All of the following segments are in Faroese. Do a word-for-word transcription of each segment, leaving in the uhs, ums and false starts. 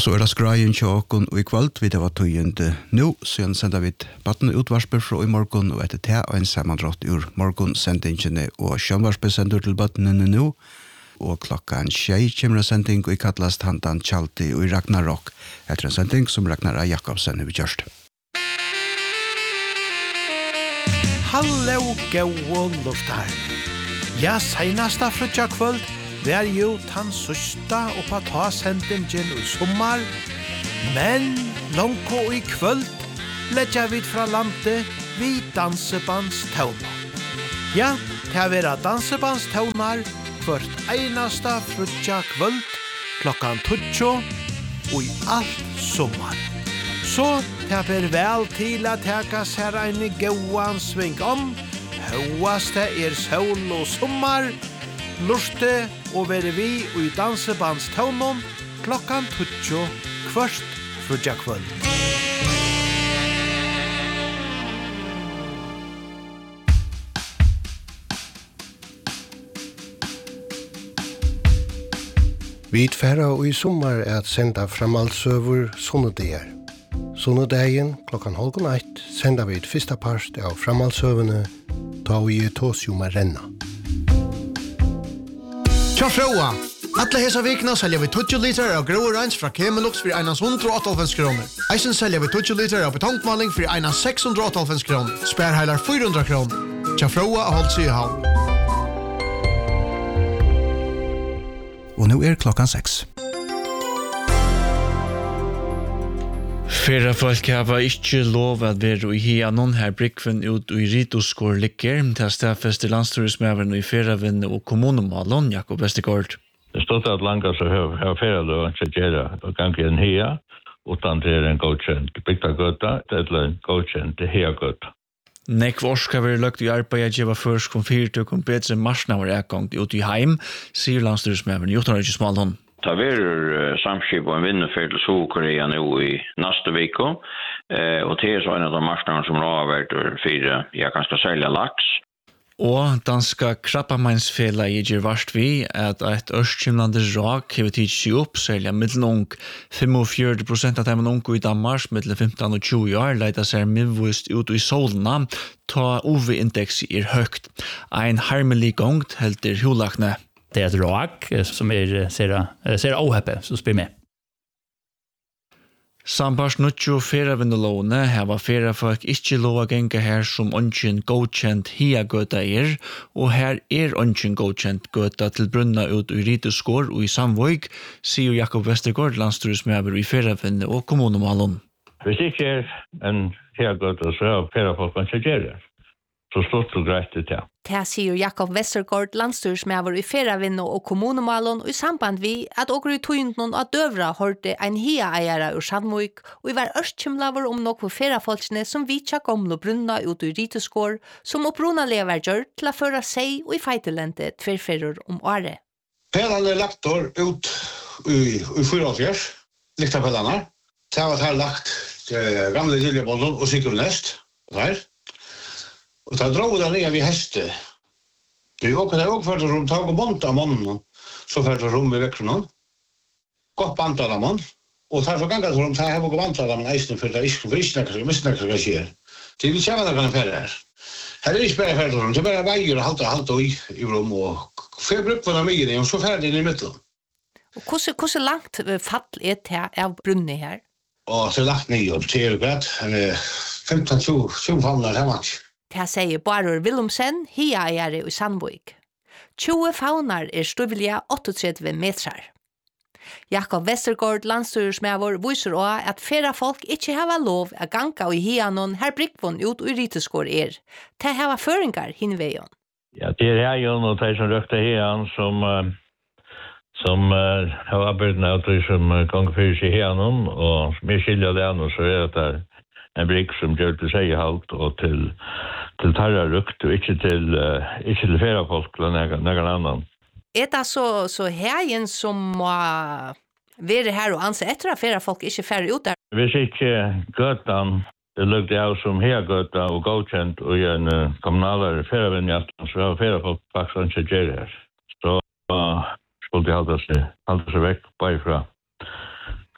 Og så er det skrajen tjåkon og i kvalt vi det var tøyende nå, så igjen sender vi battene utvarsper fra i morgen og etter te og en sammandrått ur morgen sendingene og sjønvarsper sender til battene nå. Og klokka en tjei kommer en sending og i kattlast handan Tjalti og i Ragnarok etter en sending som Ragnar Jakobsen har gjørst. Hallo, gau luftar. Ja, seinasta frutja kvöld vær jo tann søsta og på ta sendingen i sommar, men langko i kvöld letja vid fra landet vid dansebandstaunar. Ja, det vera dansebandstaunar kvart einasta frutja kvöld klokkan tutsjo og i alt sommar. Så det ber vel til at teka ser en gåan sving om, høyast det er sol og sommar, lurte og være vi og i dansebandstaunen klokkan tutsjo kvart frutja kvöld. Vi færre og i sommer er at senda framhaldsøver sunnedager. Sunnedagen klokkan halv ett sender vi et første part av framhaldsøvene ta og gi tåsjoma renna. Tja fråa! Alle hesa vikna selja vi tjugo liter av grå orange fra Kemelux for einas hundra og åttaoghálvfems kroner. Eisen selja vi tjugo liter av betongmaling for einas seks hundra og åttaoghálvfems kroner. Spær heilar fire hundra kroner. Tja fråa og holdt sig i havn. Og nå er klokkan seks. Fyrra folk hava ikkje lov at være i hia noen her brikven ut i Ritoskår liker til stedfeste landsturismeveren i Fyrravinn og kommunemalon, Jakob Vestergaard. Det stod at langa så har Fyrravinn ikke gjøre og ganske en hia, utan det er en godkjent bygdagøtta, eller en godkjent hia-gøtta. Nekv orska vi løgt i arbeid at jeva først kom fyrtøk om bedre marsnaver ekgang ut i heim, sier landsturismeveren Jotan Røyke Smalhånd. Det er samskip og en vinnerfer til Sol-Korea nå i neste viko, eh, og det er så en av de marsnavene som har vært for jeg kan skal selge laks. Og danska krabbameinsfela gjør varst vi at et ørstkymlande rak hever tid seg opp, selja middelen ung. fyrtifem prosent av dem unge i Danmark, middelen femten og tjue år, leita seg midvist ut i solena, ta O V-indeks er høgt. Ein harmelig gongt helter hulakne. Det er et rak som er ser, ser åheppe, så spyr med. Sambars nutjo feravinnelåne heva ferafolk ikkje lova genga her som ongen godkjent hia gøta er, og her er ongen godkjent gøta til brunna ut i Ritoskår og i Samvøyg, sier Jakob Vestergaard, landsturismever i Feravinne og kommunemalon. Hvis ikke er en hia gøta, så er ferafolk man ikke gjør det. Så stort og greit det til. Det sier Jakob Vestergaard, landstyrsmever i Feravinne og kommunemalon, og i samband vi at åker i tøynden av døvra hørte en hia-eiere ur Sandvøyk, og i hver ørstkymlaver om noe på ferafolkene som vitsa gamle brunna ut i Ritoskår, som opprona lever gjør til å føre seg og i feitelente tverferer om året. Pellan er lagt ut i, i fyraåtgjørs, likt av pellarna. Det har vært lagt til gamle Lillebånden og Sikkerunest, der. Og da drar vi ned ved heste. Det er også ført rom, ta og bont av mannen, så ført rom i vekkene. Godt bant av mannen. Og ta så ganget rom, ta her og bant av mannen eisen, for det er ikke for ikke nekker, mist nekker hva skjer. Det vil kjemme nekker færre her. Her er ikke bare ført rom, det er bare veier og halte, halte i, i rom, og fer bruk på den mye, og så ferdig inn i midten. Og hvordan langt fall er det av brunnet her? Og det er lagt nye, og det er greit, femten til tjue famner her maks. Det sier Barur Willumsen, hia-eiere i Sandvøyk. tjue faunar er støvelige trettioåtta metrar. Jakob Vestergaard, landstyrsmever, viser også at flere folk ikke har lov å ganga i hianon her brikvån ut i Ritoskår er. Det har føringar hinveien. Ja, det er hianon og de som røkte hian som, uh, som uh, har arbeidet av de som uh, ganger fyrir seg hianon, og som er skilja det an, så er det en brikk som gjør til seg halt og til til tarra rukt og ikke til uh, ikke til fera folk eller noen annan. Er det så så herjen som må være her og anse etter at fera folk ikke færre ut der? Hvis ikke gøtan det lukte av som hergøta og godkjent og en uh, kommunalare feravinjat, så har fera folk faktisk ikke gjør det her. Så uh, skulle de halda seg halda seg vekk bare fra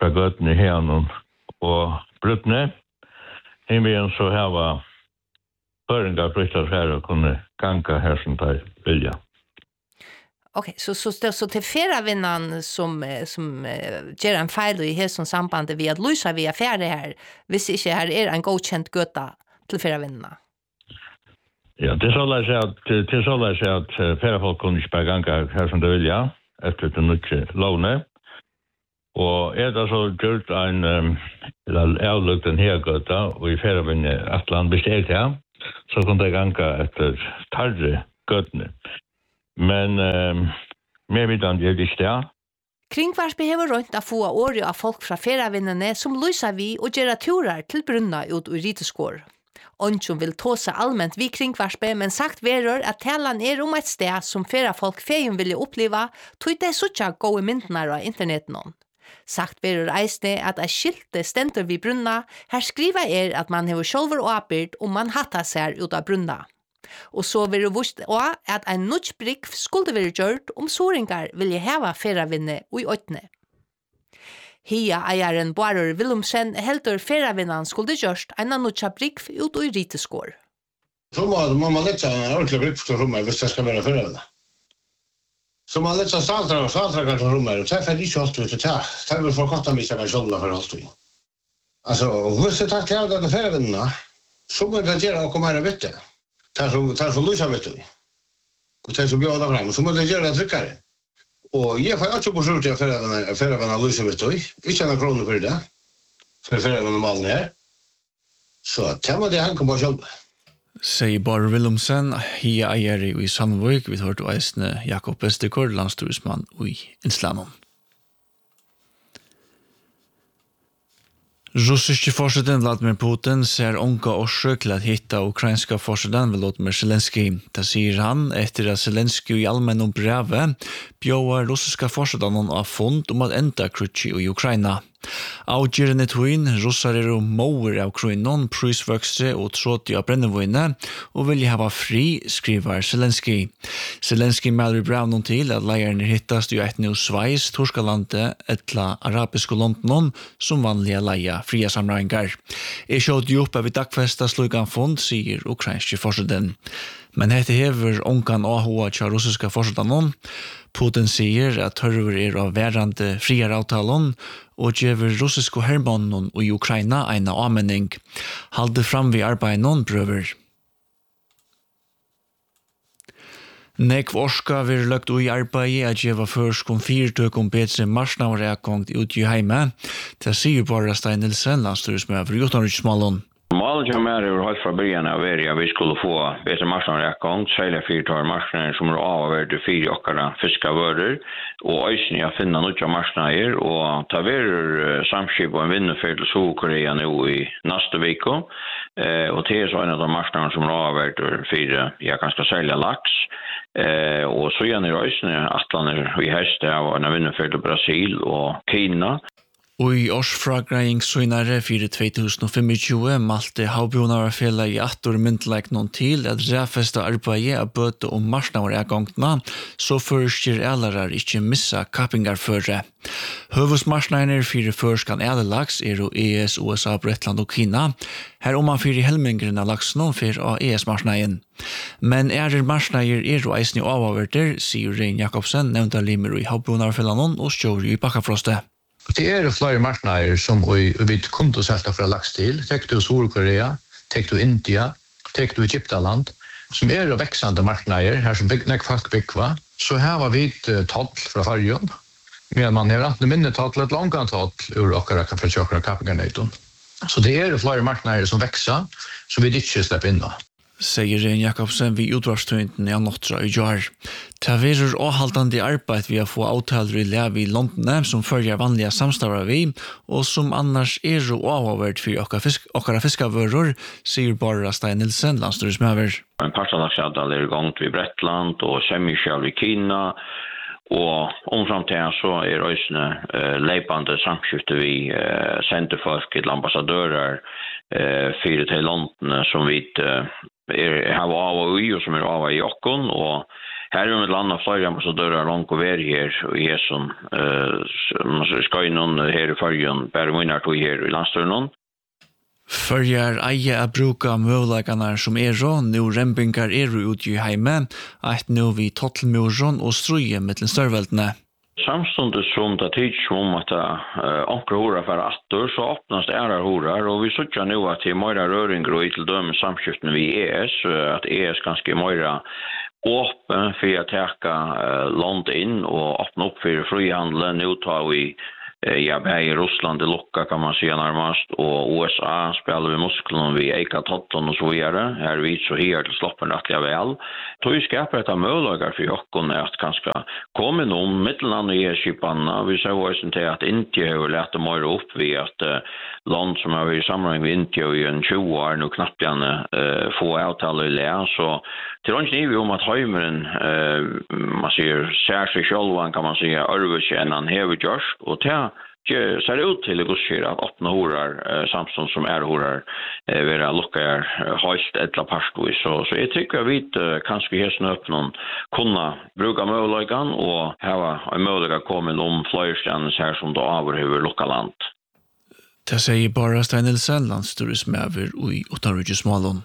fra gøtene her og bruttene. Himmelen så her var føringer flyttet her og kunne gange her som tar vilja. Okej, så så så, så till förra vinnan som som uh, ger en fel i hela sambandet vi att lösa vi affärer här. Visst inte här är en godkänd göta till förra vinnan. Ja, det så läs att det så läs att förra folk kunde inte bara gånga här som det vill ja efter det mycket låne. Och är det så gjort en eller outlook den här göta och i förra vinnan Atlant beställt ja så kunde jag gånga efter tarre götne. Men um, mer vidt han gjør det der. Kringvars behøver rundt å få året av folk fra ferievinnene som lyser vi og gjør turer til brunna ut i Riteskår. Ønsken vil ta seg allmänt vi kringvarspe, men sagt verer at talan er om et sted som feriefolk feien ville oppleva, tog det suttja gode myndene av internetten. Sagt verer eisne at ei skilte stender vi brunna, her skriver er at man hever sjolver og apert om man hattar seg ut av brunna. Og så vil det vust også at en nudge brikk skulle være gjort om soringar ville heva ferravinne og i åttene. Hia eieren Boarur Willumsen heldur ferravinnan skulle gjort en nudge brikk ut i Riteskår. Så må man lette en ordentlig brikk for rommet hvis det skal være ferravinne. Så man lette saltrakar saltrakar til rommet, og det er ferdig ikke alt ut til det. Det er vel for godt å miste meg selv for alt ut. Altså, hvis det tar klart at ferravinnene, så må det gjøre å komme her og vite. Tar så tar så lysa vet du. Och tar så bjöda fram så måste jag göra tryckare. Och jag får också på sjukta för att för att analysera vet du. Inte en krona för det. För för att normalt här. Så tema det han kommer själv. Säger Bar Willumsen, här är i Sandvik, vi hört Eisne Jakob Estekor, landsturisman i Inslanum. Russiske forsiden Vladimir Putin ser unga årsøk til at hitta ukrainska forsiden Volodymyr Zelensky. Det sier han etter at Zelensky i allmenn brevet bjøver russiska forsiden av fond om at enda krutsi i Ukraina. Avgjørende tøyen, russar er og måer av kroinon, prysvøkstre og trådte av brennevøyne, og vil hava fri, skriver Zelensky. Zelensky melder i brev noen til at leierne hittast i et new Sveis, Torskalandet, etla arabiske London, som vanlige leia fria samræringar. Jeg skjøt jo opp av i dagfesta slugan fond, sier ukrainske forsiden. Men hette hever onkan ahoa tja russiska forsiden. Putin sier at tørver er av værande friar avtalen og gjever russiske hermannen i Ukraina en avmenning. Halde fram vi arbeid noen prøver. Nekv orska vil løgt ui arbeid at gjeva først om fyrtøk om bedre marsnavreakongt ut i heime. Det sier bare Stein Nilsen, landstyresmøver i utenriksmålen. Målet som er jo helt fra begynnelsen av er at vi skulle få bedre marsnavreakongt, særlig fyrtøy marsnaver som er avhverdet fire okkara fiskavører, og øysen jeg finner noe marsnaver, og ta verer samskip og en vinnerferd til Sol-Korea nå i neste viko, eh, og til så en av de marsnaver som er avhverdet fire, jeg kan skal sælge laks, eh, og så gjerne i øysen atlaner i heste av en vinnerferd til Brasil og Kina. Og i årsfragreiing søgnare for to tusen tjuefem malte havbjørnarfella i attor myndleik noen til at ræfesta arbeidet av bøte om marsnavreagongtene, så førsker ælarar ikke missa kappingarføre. Høvusmarsnainer for førskan ælalaks er jo E S, U S A, Bretland og Kina. Her om man fyrir helmingren av laksen for av E S-marsnaien. Men ærer marsnaier er jo eisne avaverter, sier Rein Jakobsen, nevnta limer i havbjørnarfellanon og stjåri i Bakkafroste. Det er flere marknader som vi, vi kunne selge fra laks til. Tek du Sol-Korea, tek du India, tek du Egyptaland, som er veksande marknader, her som bygg, nek folk byggva. Så her var vi et toll fra fargen, men man har ikke minne toll, et langt toll ur okkara kan fyrir okkara kappingarnøyton. Så det er flere marknader som veksa, som vi ikke slipper inn av. Sier Rein Jakobsen vi utvarstøynten i Anotra i jar. Det verer avhaltande arbeid vi har få avtaler i lev i London som følger vanlige samstavar vi, og som annars er jo avhavert for okkara fiskavører, sier bare Stein Nilsen, landstyresmøver. En partalaksadal er gongt vid Bretland og semikjall i Kina, og omframtida så er øysene uh, leipande samskifte vi uh, sender folk til ambassadører uh, fyrir til London som vi uh, er, har av og i og som er av i okkon, og Här är med landa flera ambassadörer långt och ver här och är som man så ska in någon här i förrjun bara vinnar två här i landstörnon. Førjar eie a bruka møvleikanar som er rå, nu rembingar er ut i heime, eit nu vi tottelmurron og struje mittel størveldene. Samstundet som det tids om at uh, ankre hora for attor, så åpnas det ærar horar, og vi sutja nu at det er meira røringer og til døme samskiften vi E S, at E S ganske meira åpen for å teka uh, land inn og åpne opp for frihandelen. Nu tar vi ja, i Russland det lucka kan man säga närmast och U S A spelar vi musklerna vi eka totton och så vidare. Här vi så här till sloppen rättliga väl. Då vi skapar ett möjligheter för jocken att ganska komma någon mittelland och E-skiparna. Vi ser också inte att Indien har lärt dem mer upp vid att uh, land som har i sammanhang med Indien i en tjugo år nu knappt gärna uh, få avtal i lä. Så till och med vi om att höjmeren uh, man ser särskilt självan kan man säga örvelse än han hever görs och till det ser ut till att gå att öppna horar eh, samstånd som är horar eh, vara luckar eh, höjst ettla parstvis. Så, så jag tycker att vi eh, kanske helt snöpt någon kunna bruka möjligheten och ha en möjlighet att komma om flöjstjärnens här som då överhuvud lucka land. Det säger bara Stein Nilsen, landsturism över i Ottarudje Smalon.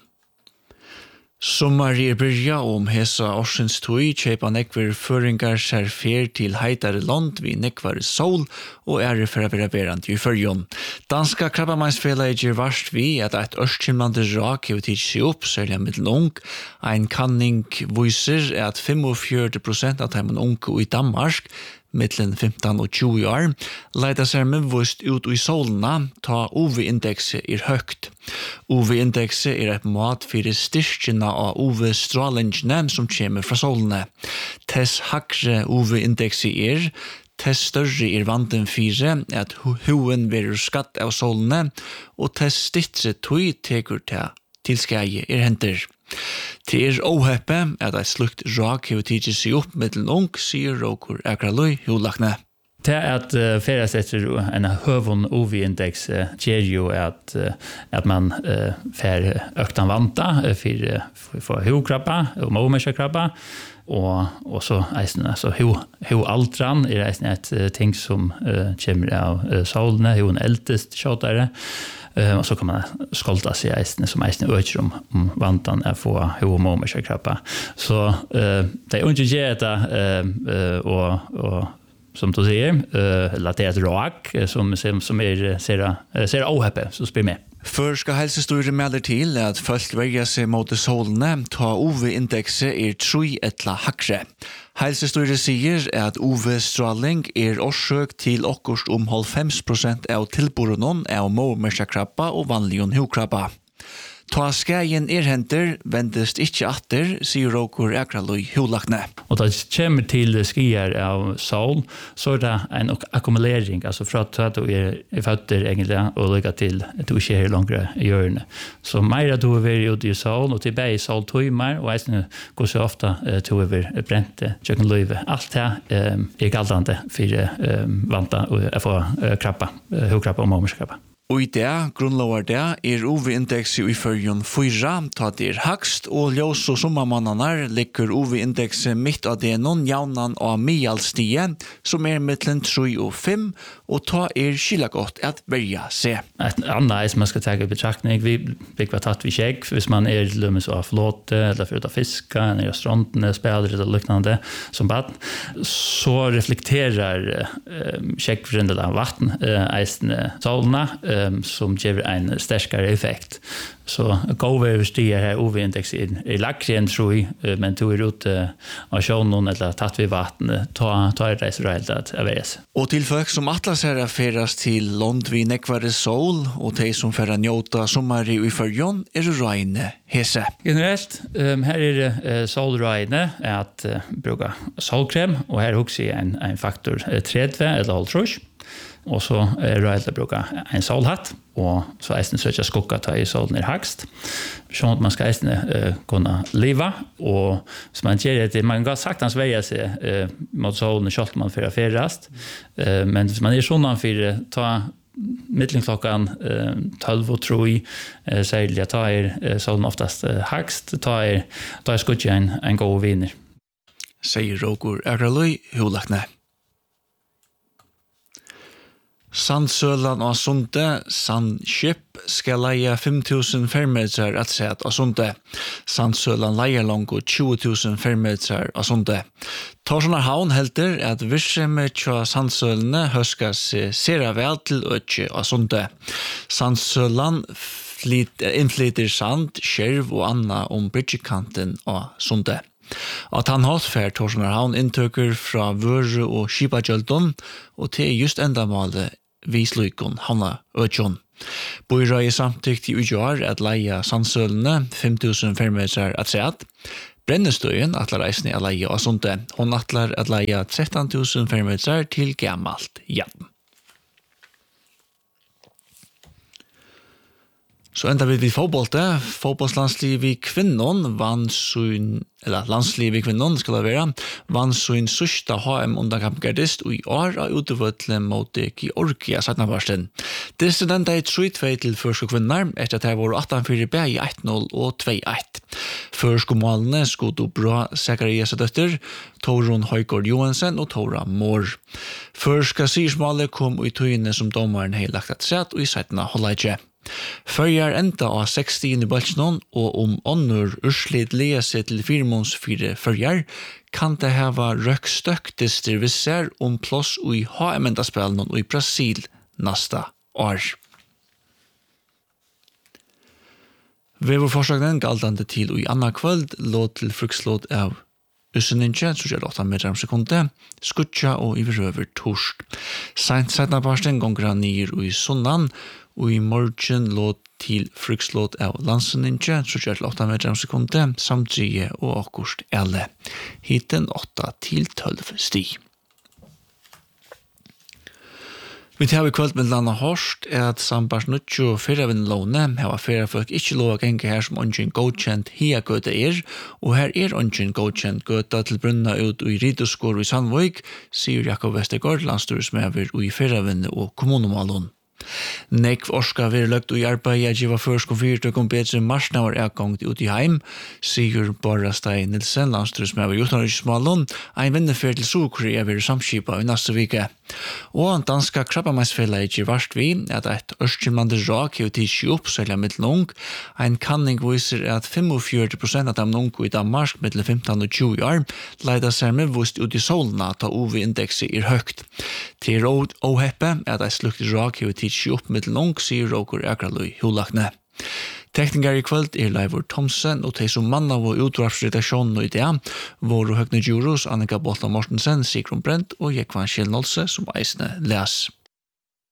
Sommar er byrja om hesa årsens tog, kjeipa nekvar føringar ser fer til heitare land vi nekvar sol og er for å være berant i fyrjon. Danska krabbameinsfelaget gjør varst vi at eit ørskimlande rak hever tid seg opp, særlig middel ung. Ein kanning viser at fyrtifem prosent av teimen unge i Danmark mittlen femton og tjugo år, leida seg medvist ut i solna, ta U V-indekset er høgt. U V-indekset er et mat for styrkjene av U V-stralingene som kommer fra solene. Tess hakre U V-indekset er, tess større er vanten fire, at huen verer skatt av solene, og tess stittre tog teker til tilskjeie er henter. Det er åheppe at et slukt rak hever tidsi seg opp middelen ung, sier Rokur Akraløy Hjolakne. Det er at uh, feres etter en høvun O V-indeks uh, gjør jo at, uh, at man uh, fer øktan vanta uh, for, uh, for hovkrabba og måmersakrabba, og, og så eisen, altså hovaltran er eisen et uh, ting som uh, kommer av uh, solene, hoven eldest kjøttere, Uh, og så kan man skolta sig eisne som eisne øker om, om vantan er få homomersakrabba. Så uh, det er ikke gjerne uh, uh, og, og som du sier, uh, eller det er et rak som, som, som er, ser, ser åheppe, så spyr med. Før skal helsestyret melder til at folk velger seg mot solene, ta O V-indekset er tre etla hakre. Helsestyret sier at O V-stråling er årsøk til okkurst om halvfems prosent av tilbordene av måmersakrabba og vanlig hokrabba. Ta skægen er henter, vendest ikke atter, sier Rokur Akraløy Hjolakne. Og da det kommer til skier av sol, så er det en akkumulering, altså fra at du er i føtter egentlig, og lykke til at du ikke er langere i hjørnet. Så mer at du er vært ute i sol, og til begge sol tøymer, og jeg går så ofte til å være brente, kjøkken løyve. Alt det er galtende for vanta å få krabba, hokrabba og måmersakrabba. Og i det, grunnlover det, er O V-indekset i fyrjon fyra, ta det er hakst, og ljøs og sommermannanar ligger O V-indekset midt av det noen jaunan av mialstie, som er mittlen tre og fem, og ta er skilagott at berja se. Et annet er som man skal ta i betraktning, vi blir tatt vi kjegg, hvis man er lømmes av flåte, eller for å fiska, eller strandene, spiller eller liknande som bad, så reflekterer um, kjeggvrindel av vatten, uh, eisene solene, um, som ger en sterkare effekt. Så gåver stiger her O V-indeks er, er lagre enn tror jeg, men du er ute av sjånen eller tatt ved vatten, ta, ta er reiser helt at jeg vet. Og til folk som atlas her feras til land vi nekvare sol, og de som færa njóta sommar i fyrjon, er røyne hese. Generelt, um, her er uh, solrøyne at uh, bruka solkrem, og her hugser jeg en, en faktor uh, tretti eller halvtrus. Og så er det å bruke en solhatt, og så er det søtja skukka ta i solen er hakst, sånn at man skal uh, kunne leva, og hvis man gjør det, man kan saktans veie seg uh, mot solen kjølt man for å ferast, uh, men hvis man er sånn for å ta mittlen klockan uh, tolv och tre uh, særlig ta er uh, solen oftast uh, hakst, ta er, ta er skutja en, en god vinner. sier Rogur Agraløy Hulakne. Sandsølan av Sunde, Sandskip, skal leie fem tusen fermeter at sett av Sunde. Sandsølan leier langt tjue tusen fermeter av Sunde. Torsonar havn helter at virksomhet til Sandsølene høsker seg sere vel til øtje av Sunde. Sandsølan innflyter sand, skjerv og anna om bridgekanten av Sunde. At han hatt fær Torsonar havn inntøker fra Vøre og Kipagjöldon, og til just endamålet Visløykon, Hanna Øtjon. Bøyra i samtykt i utgjør at leia sandsølene fem tusen fermeter at sett. Brennestøyen atler reisende at leia av Sunde. Hun atler at leia tretton tusen fermeter til gammalt hjem. Så enda vi vid fotbollte. Fotbollslandsliv i kvinnon vann sin, eller landsliv i kvinnon skal det være, vann sin sørste H M underkampgardist og i år av utevøtle mot Georgia sattnavarsten. Det studenta i tre två til første kvinner, etter at det var åtte fire B i ett noll og två ett. Første målene skulle bra Zacharias døtter, Torun Høygård Johansen og Tora Mår. Første sirsmålet kom i tøyene som dommeren har lagt et sett og i settene holdet ikke. Førjar enda av sekstien i Balsnon, og om ånder urslit lea seg til firmons fire førjar, kan det hava røk støktister visser om plås i H M-endaspelen og i Brasil nasta år. Veverforsøknen galtande til og i anna kvöld låt til frukslåt av Usseninje, så gjør det åtta meter om sekundet, skutja og i verøver torsk. Seint seitna parsten gonger han nyer og i sunnan, og i morgen låt til frukslåt av Landseninje, så gjør det åtta meter om sekundet, samtrige og akkurst elle. Hiten åtta til tolv sti. Vi tar i kvöld med landa hårst er at sambars nuttjo fyrravinnlåne hava fyrrafolk ikkje lov å genge her som ungen godkjent hia gøta er, og her er ungen godkjent gøta til brunna ut i Ridoskår i Sandvøyk, sier Jakob Vestergaard, landstyresmever i fyrravinne og kommunumalun. Nekv orska vir løgt og i arbeid at giva først og fyrtøk om bedre marsnavar ergongt ut i heim, sier Borrastei Nilsen, landstyresmever i utenriksmalun, ein vinnefer til Sokri er vir samskipa i neste vike. Og danska krabbameinsfellet gir varst vi at eit ørskimlande rak hevur tidsi opp selja mittel ung. Ein kanning viser at fyrtiofem prosent av dem ung i Danmark mittel femten og tjue år leida seg med vust ut i solna ta O V-indekset er høgt. Til åheppe at eit slukt rak hevur tidsi opp mittel ung, sier Rogur Agraløy Hulakne. Teknikar i kvöld er Leivor Thomsen og de som mann av utvarpsredaksjonen og idea, våre Høgne Djuros, Annika Bolta Mortensen, Sigrun Brent og Jekvan Kjellnolse som eisne les.